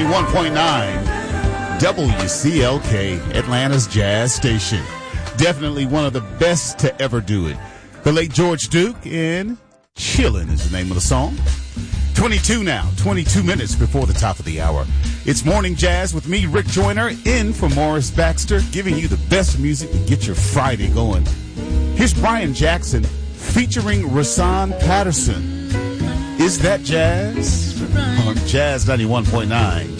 91.9 WCLK, Atlanta's jazz station. Definitely one of the best to ever do it. The late George Duke, and Chillin' is the name of the song. 22 now, 22 minutes before the top of the hour. It's Morning Jazz with me, Rick Joyner, in for Morris Baxter, giving you the best music to get your Friday going. Here's Brian Jackson featuring Rahsaan Patterson. Is that jazz? On Jazz 91.9